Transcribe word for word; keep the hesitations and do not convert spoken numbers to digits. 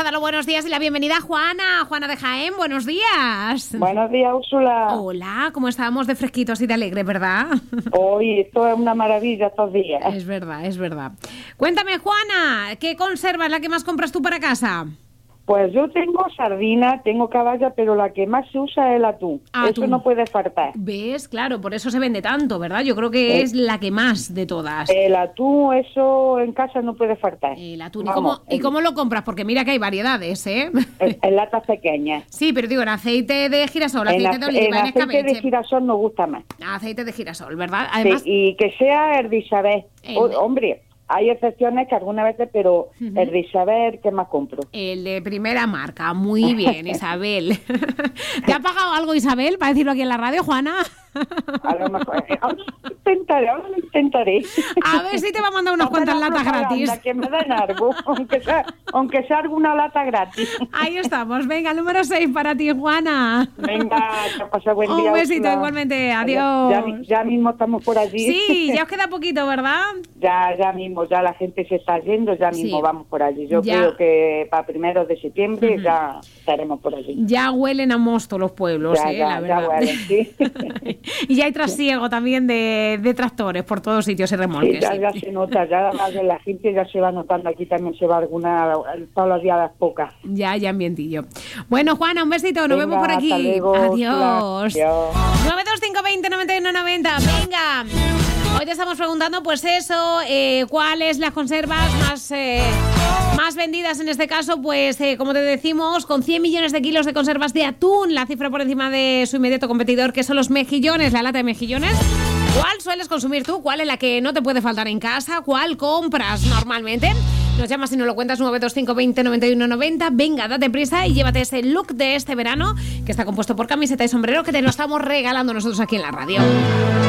dar los buenos días y la bienvenida a Juana. Juana de Jaén, buenos días. Buenos días, Úrsula. Hola, ¿cómo estábamos de fresquitos y de alegre, verdad? Hoy esto es una maravilla estos días. Es verdad, es verdad. Cuéntame, Juana, ¿qué conserva es la que más compras tú para casa? Pues yo tengo sardina, tengo caballa, pero la que más se usa es el atún. Atún. Eso no puede faltar. ¿Ves? Claro, por eso se vende tanto, ¿verdad? Yo creo que Eh, es la que más de todas. El atún, eso en casa no puede faltar. El atún. ¿Y Vamos, cómo, ¿Y cómo lo compras? Porque mira que hay variedades, ¿eh? En, en latas pequeñas. Sí, pero digo, en aceite de girasol, En, aceite de ace- oliva, en en aceite de escabeche. girasol nos gusta más. Aceite de girasol, ¿verdad? Sí, Además, y que sea el de Isabel. El O- de- hombre, hay excepciones que algunas veces, pero Ujú. el de Isabel, ¿qué más compro? el de primera marca. Muy bien, Isabel. ¿Te ha pagado algo, Isabel, para decirlo aquí en la radio, Juana? A lo mejor, eh, ahora lo intentaré, ahora lo intentaré. A ver si te va a mandar unas Toda cuantas la latas propaganda gratis. Que me den algo, aunque sea, aunque sea alguna lata gratis. Ahí estamos. Venga, número seis para ti, Juana. Venga, que pase buen Un día. besito Úrsula. igualmente. Ya, Adiós. ya, ya mismo estamos por allí. Sí, ya os queda poquito, ¿verdad? Ya, ya mismo, ya la gente se está yendo, ya mismo Sí. vamos por allí. Yo Ya. creo que para primeros de septiembre Ujú. ya estaremos por allí. Ya huelen a mosto los pueblos, Ya, eh, ya, la ya verdad. huelen, sí. Y ya hay trasiego también de, de tractores por todos sitios y Sí, remolques. ya, sí. ya se nota, ya la, la gente ya se va notando, aquí también se va alguna, todos los días las pocas. Ya, ya ambientillo. Bueno, Juana, un besito, nos Venga, vemos por aquí. hasta luego, Adiós. Adiós. nueve dos cinco veinte noventa y uno noventa. Venga. Hoy te estamos preguntando, pues eso, eh, cuáles las conservas más, eh, más vendidas en este caso, pues eh, como te decimos, con cien millones de kilos de conservas de atún, la cifra por encima de su inmediato competidor, que son los mejillones, la lata de mejillones. ¿Cuál sueles consumir tú? ¿Cuál es la que no te puede faltar en casa? ¿Cuál compras normalmente? Nos llamas y nos lo cuentas nueve dos cinco veinte noventa y uno noventa. Venga, date prisa y llévate ese look de este verano que está compuesto por camiseta y sombrero que te lo estamos regalando nosotros aquí en la radio.